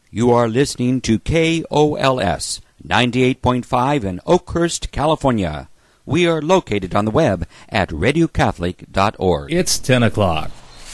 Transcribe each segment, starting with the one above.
You are listening to KOLS 98.5 in Oakhurst, California. We are located on the web at radiocatholic.org. It's 10 o'clock.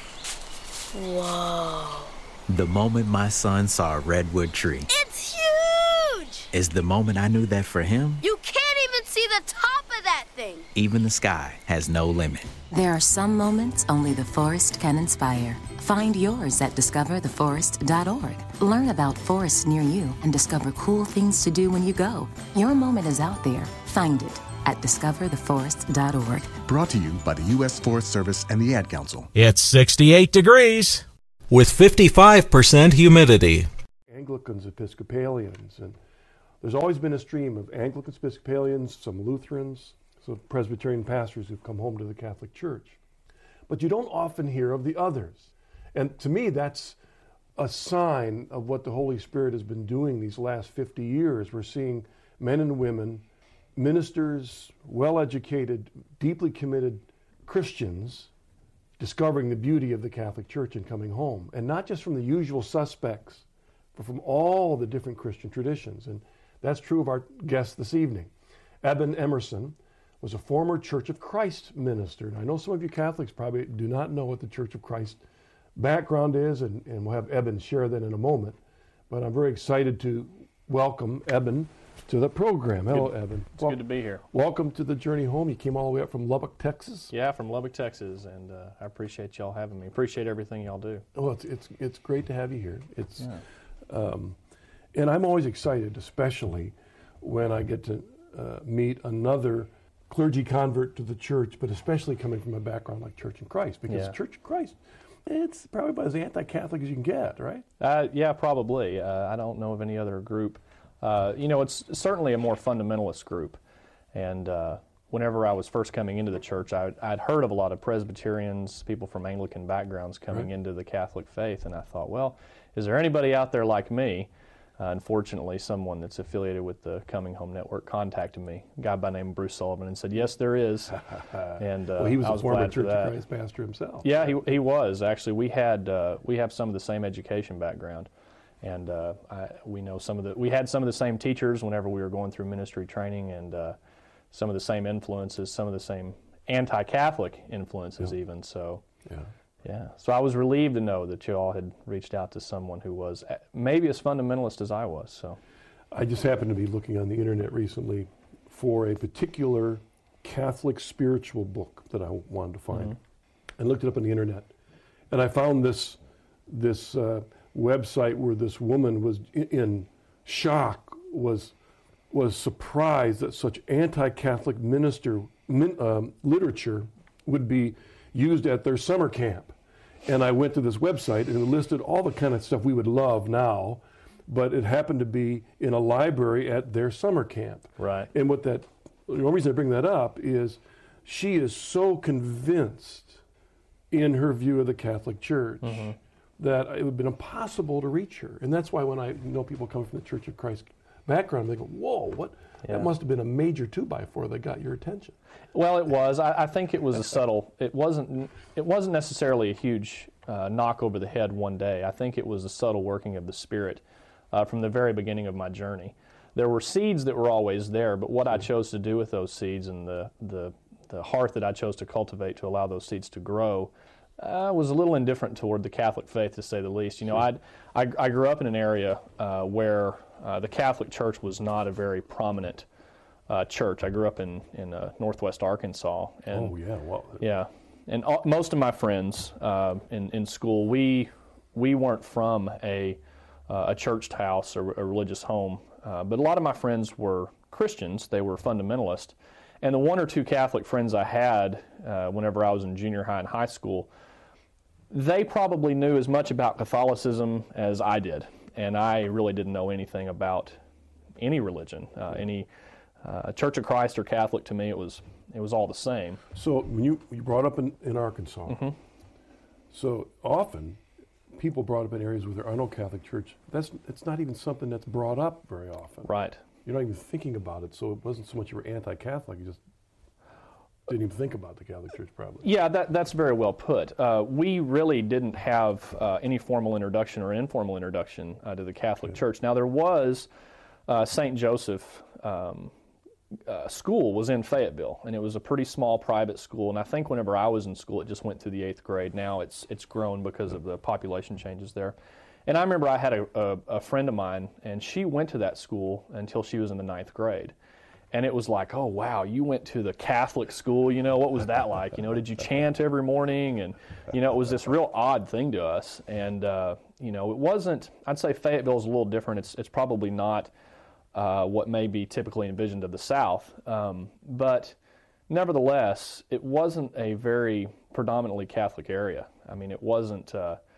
Whoa. The moment my son saw a redwood tree. It's huge! Is the moment I knew that for him, You can't even see the top of that thing. even the sky has no limit. There are some moments only the forest can inspire. Find yours at discovertheforest.org. Learn about forests near you and discover cool things to do when you go. Your moment is out there. Find it at discovertheforest.org. Brought to you by the U.S. Forest Service and the Ad Council. It's 68 degrees with 55% humidity. Anglicans, Episcopalians, and there's always been a stream of Anglicans, Episcopalians, some Lutherans, some Presbyterian pastors who've come home to the Catholic Church. But you don't often hear of the others. And to me, that's a sign of what the Holy Spirit has been doing these last 50 years. We're seeing men and women, ministers, well-educated, deeply committed Christians discovering the beauty of the Catholic Church and coming home. And not just from the usual suspects, but from all the different Christian traditions. And that's true of our guest this evening. Eben Emerson was a former Church of Christ minister. And I know some of you Catholics probably do not know what the Church of Christ background is, and we'll have Eben share that in a moment. But I'm very excited to welcome Eben to the program. Hello, Eben. It's good to be here. Welcome to the journey home. You came all the way up from Lubbock, Texas. Yeah, from Lubbock, Texas, and I appreciate y'all having me. Appreciate everything y'all do. Well, it's great to have you here. And I'm always excited, especially when I get to meet another clergy convert to the church, but especially coming from a background like Church in Christ, because Church in Christ, it's probably about as anti-Catholic as you can get, right? Yeah, probably. I don't know of any other group. It's certainly a more fundamentalist group. And whenever I was first coming into the church, I'd heard of a lot of Presbyterians, people from Anglican backgrounds coming into the Catholic faith, and I thought, well, is there anybody out there like me? Unfortunately, someone that's affiliated with the Coming Home Network contacted me, a guy by the name of Bruce Sullivan, and said, yes, there is. And well, he was I a former glad Church for of that. Christ pastor himself. Yeah, he was. Actually, we have some of the same education background. And we had some of the same teachers whenever we were going through ministry training, and some of the same influences, some of the same anti-Catholic influences even. So, yeah. So I was relieved to know that you all had reached out to someone who was maybe as fundamentalist as I was. So, I just happened to be looking on the internet recently for a particular Catholic spiritual book that I wanted to find, and looked it up on the internet, and I found this website where this woman was in shock, was surprised that such anti-Catholic literature would be used at their summer camp. And I went to this website and it listed all the kind of stuff we would love now, but it happened to be in a library at their summer camp. Right. And the only reason I bring that up is she is so convinced in her view of the Catholic Church that it would have been impossible to reach her. And that's why when I know people coming from the Church of Christ background, they go, whoa, what? Yeah. That must have been a major 2x4 that got your attention. Well, it was. I think it was a subtle, it wasn't necessarily a huge knock over the head one day. I think it was a subtle working of the Spirit from the very beginning of my journey. There were seeds that were always there, but what I chose to do with those seeds and the heart that I chose to cultivate to allow those seeds to grow was a little indifferent toward the Catholic faith, to say the least. You know, I grew up in an area where the Catholic Church was not a very prominent church. I grew up in northwest Arkansas. And, yeah, and most of my friends in school, we weren't from a church house or a religious home, but a lot of my friends were Christians. They were fundamentalist. And the one or two Catholic friends I had whenever I was in junior high and high school, they probably knew as much about Catholicism as I did, and I really didn't know anything about any religion, any Church of Christ or Catholic. To me, it was all the same. So when you brought up in Arkansas, so often people brought up in areas where there are no Catholic church. It's not even something that's brought up very often. Right. You're not even thinking about it, so it wasn't so much you were anti-Catholic. didn't even think about the Catholic Church, probably. Yeah, that's very well put. We really didn't have any formal introduction or informal introduction to the Catholic Church. Now, there was St. Joseph school was in Fayetteville, and it was a pretty small private school. And I think whenever I was in school, it just went through the 8th grade. Now it's grown because of the population changes there. And I remember I had a friend of mine, and she went to that school until she was in the 9th grade. And it was like, oh, wow, you went to the Catholic school, what was that like? Did you chant every morning? And, it was this real odd thing to us. And, it wasn't, I'd say Fayetteville's a little different. It's probably not what may be typically envisioned of the South. But nevertheless, it wasn't a very predominantly Catholic area. I mean, it wasn't,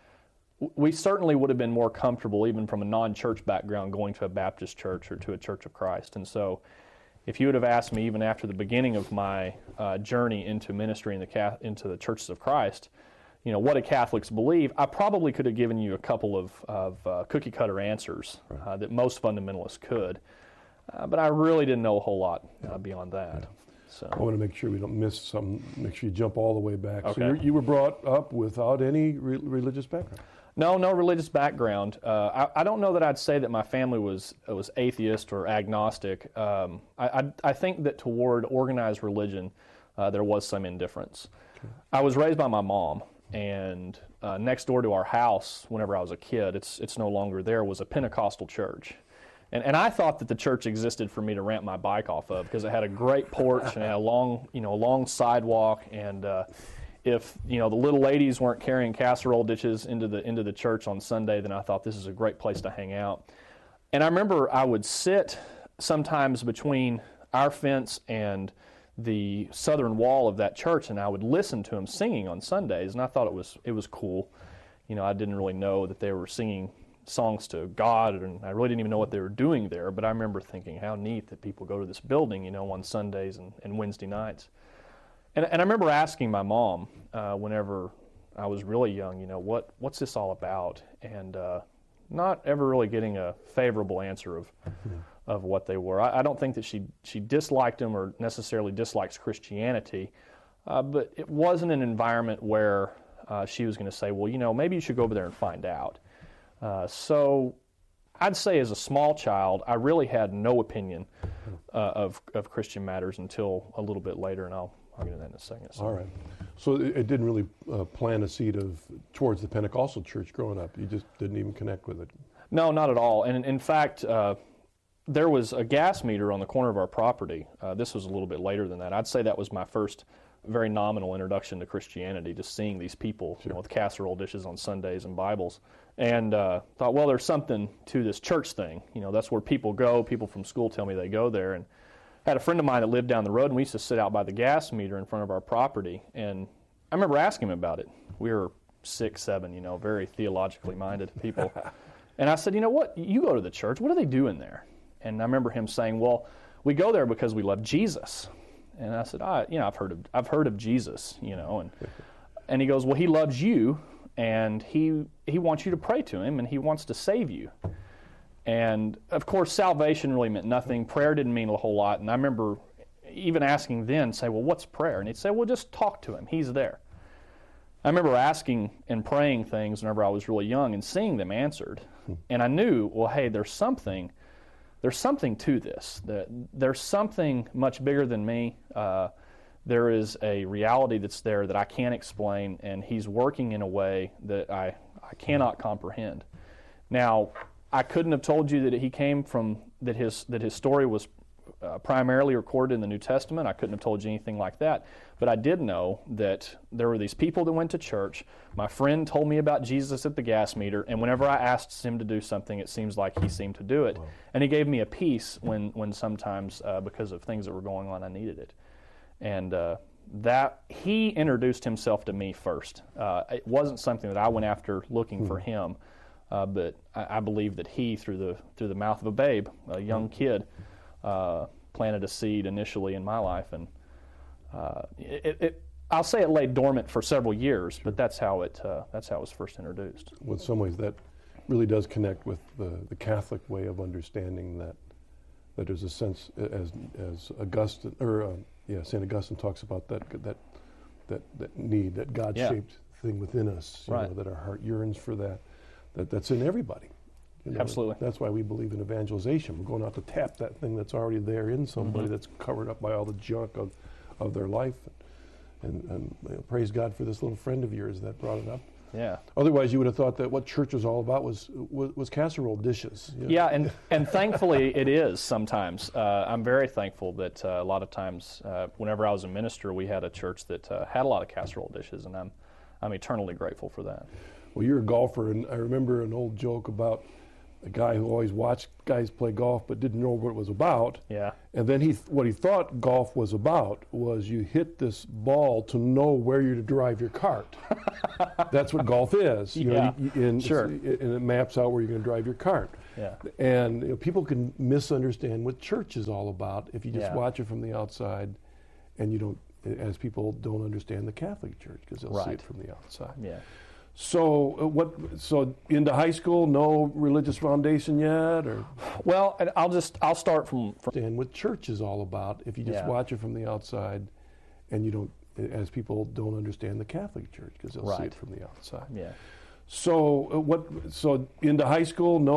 we certainly would have been more comfortable, even from a non-church background, going to a Baptist church or to a Church of Christ. And so, if you would have asked me, even after the beginning of my journey into ministry into the Churches of Christ, what do Catholics believe, I probably could have given you a couple of cookie-cutter answers that most fundamentalists could. But I really didn't know a whole lot beyond that. Yeah. So I want to make sure we don't miss some, make sure you jump all the way back. Okay. So you were brought up without any religious background? No religious background. I don't know that I'd say that my family was atheist or agnostic. I think that toward organized religion, there was some indifference. Okay. I was raised by my mom, and next door to our house, whenever I was a kid, it's no longer there, was a Pentecostal church. And I thought that the church existed for me to ramp my bike off of, because it had a great porch and had a long sidewalk, and if the little ladies weren't carrying casserole dishes into the church on Sunday, then I thought this is a great place to hang out. And I remember I would sit sometimes between our fence and the southern wall of that church, and I would listen to them singing on Sundays, and I thought it was cool. I didn't really know that they were singing songs to God, and I really didn't even know what they were doing there, but I remember thinking how neat that people go to this building, on Sundays and Wednesday nights. And I remember asking my mom whenever I was really young, what's this all about? And not ever really getting a favorable answer of what they were. I don't think that she disliked them or necessarily dislikes Christianity, but it wasn't an environment where she was going to say, well, maybe you should go over there and find out. So I'd say as a small child, I really had no opinion of Christian matters until a little bit later, and I'll get into that in a second. So. All right. So it didn't really plant a seed towards the Pentecostal church growing up. You just didn't even connect with it. No, not at all. And in fact, there was a gas meter on the corner of our property. This was a little bit later than that. I'd say that was my first very nominal introduction to Christianity, just seeing these people with casserole dishes on Sundays and Bibles. And thought, well, there's something to this church thing. That's where people go. People from school tell me they go there. And had a friend of mine that lived down the road, and we used to sit out by the gas meter in front of our property. And I remember asking him about it. We were 6, 7, very theologically minded people. And I said, what? You go to the church. What are they doing there? And I remember him saying, well, we go there because we love Jesus. And I said, I've heard of Jesus, And he goes, well, he loves you, and he wants you to pray to him, and he wants to save you. And, of course, salvation really meant nothing. Prayer didn't mean a whole lot. And I remember even asking then, say, well, what's prayer? And he'd say, well, just talk to him. He's there. I remember asking and praying things whenever I was really young and seeing them answered. And I knew, well, hey, there's something to this. There's something much bigger than me. There is a reality that's there that I can't explain, and he's working in a way that I cannot comprehend. Now, I couldn't have told you that he came from, that his story was primarily recorded in the New Testament. I couldn't have told you anything like that. But I did know that there were these people that went to church. My friend told me about Jesus at the gas meter, and whenever I asked him to do something, it seems like he seemed to do it. Wow. And he gave me a peace when sometimes, because of things that were going on, I needed it. And that he introduced himself to me first. It wasn't something that I went after looking for him. But I believe that he, through the mouth of a babe, a young kid, planted a seed initially in my life, and I'll say it lay dormant for several years, but that's how it was first introduced. Well, in some ways, that really does connect with the Catholic way of understanding that there's a sense, as Augustine or Yeah, St. Augustine talks about that need, that God-shaped thing within us, you Right. know, that our heart yearns for that's in everybody. You know, Absolutely. That's why we believe in evangelization. We're going out to tap that thing that's already there in somebody that's covered up by all the junk of their life. And you know, praise God for this little friend of yours that brought it up. Yeah. Otherwise, you would have thought that what church was all about was casserole dishes. You know? Yeah, and thankfully it is sometimes. I'm very thankful that a lot of times, whenever I was a minister, we had a church that had a lot of casserole dishes, and I'm eternally grateful for that. Well, you're a golfer, and I remember an old joke about a guy who always watched guys play golf but didn't know what it was about. Yeah. And then what he thought golf was about was you hit this ball to know where you're to drive your cart. That's what golf is. You know, Sure. and it maps out where you're going to drive your cart. Yeah. And you know, people can misunderstand what church is all about if you just watch it from the outside, and you don't, as people don't understand the Catholic Church because they'll see Right. it from the outside. Yeah. So So into high school, no religious foundation yet, or Well, and I'll start from understand what church is all about if you just Yeah. watch it from the outside, and you don't, as people don't understand the Catholic Church because they'll see Right. it from the outside. yeah. So So into high school, no